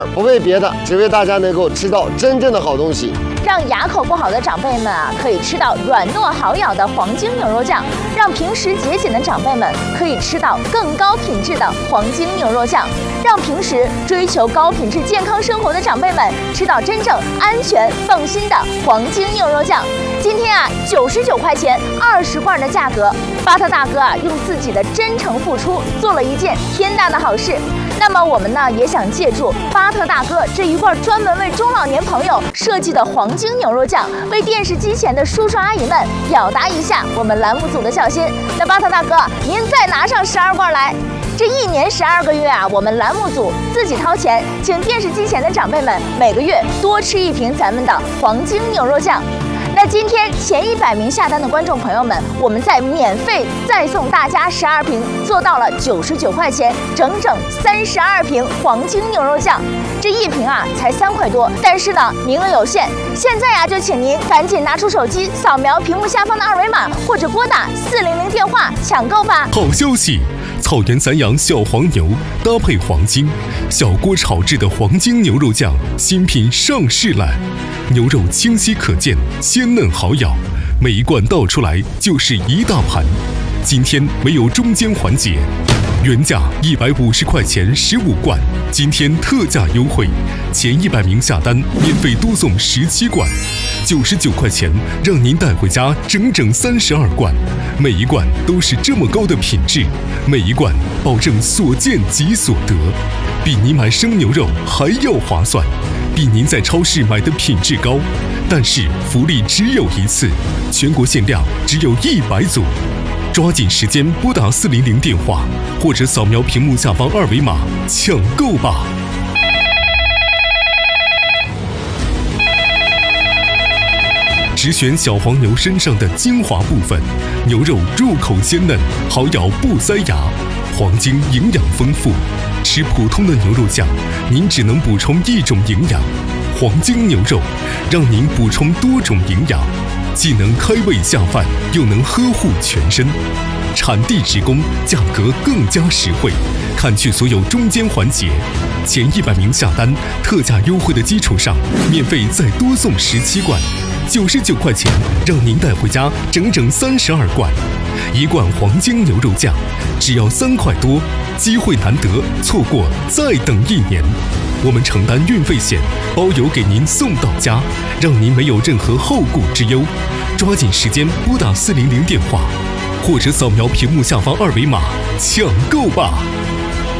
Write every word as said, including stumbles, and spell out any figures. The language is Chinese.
不为别的，只为大家能够吃到真正的好东西。 让牙口不好的长辈们啊，可以吃到软糯好咬的黄金牛肉酱；让平时节俭的长辈们可以吃到更高品质的黄金牛肉酱；让平时追求高品质健康生活的长辈们吃到真正安全放心的黄金牛肉酱。今天啊，九十九块钱二十罐的价格，巴特大哥啊用自己的真诚付出做了一件天大的好事。那么我们呢也想借助巴特大哥这一罐专门为中老年朋友设计的黄金牛肉酱，为电视机前的叔叔阿姨们表达一下我们栏目组的孝心。那巴特大哥，您再拿上十二罐来。这一年十二个月啊，我们栏目组自己掏钱，请电视机前的长辈们每个月多吃一瓶咱们的黄金牛肉酱。那今天前一百名下单的观众朋友们，我们再免费再送大家十二瓶，做到了九十九块钱，整整三十二瓶黄金牛肉酱。这一瓶啊才三块多，但是呢名额有限，现在啊就请您赶紧拿出手机，扫描屏幕下方的二维码，或者拨打四零零电话抢购吧。 好消息！草原散养小黄牛搭配黄金，小锅炒制的黄金牛肉酱新品上市了。牛肉清晰可见，鲜嫩好咬，每一罐倒出来就是一大盘。今天没有中间环节，原价一百五十块钱十五罐，今天特价优惠，前一百名下单免费多送十七罐，九十九块钱让您带回家整整三十二罐，每一罐都是这么高的品质，每一罐保证所见即所得，比你买生牛肉还要划算，比您在超市买的品质高。但是福利只有一次，全国限量只有一百组，抓紧时间拨打四零零电话，或者扫描屏幕下方二维码抢购吧。只选小黄牛身上的精华部分，牛肉入口鲜嫩，好咬不塞牙，黄金营养丰富。吃普通的牛肉酱，您只能补充一种营养，黄金牛肉让您补充多种营养，既能开胃下饭，又能呵护全身。产地直供，价格更加实惠，砍去所有中间环节。前一百名下单，特价优惠的基础上，免费再多送十七罐，九十九块钱让您带回家整整三十二罐。一罐黄金牛肉酱只要三块多，机会难得，错过再等一年。我们承担运费险，包邮给您送到家，让您没有任何后顾之忧。抓紧时间拨打四零零电话，或者扫描屏幕下方二维码抢购吧。